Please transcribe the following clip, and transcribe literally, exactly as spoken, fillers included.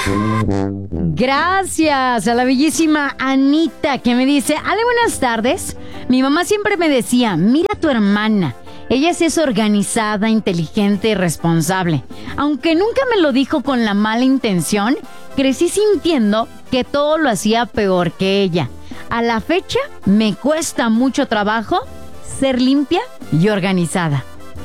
Gracias a la bellísima Anita que me dice: Ale, buenas tardes. Mi mamá siempre me decía, mira a tu hermana. Ella sí es organizada, inteligente y responsable. Aunque nunca me lo dijo con la mala intención, crecí sintiendo que todo lo hacía peor que ella. A la fecha me cuesta mucho trabajo ser limpia y organizada.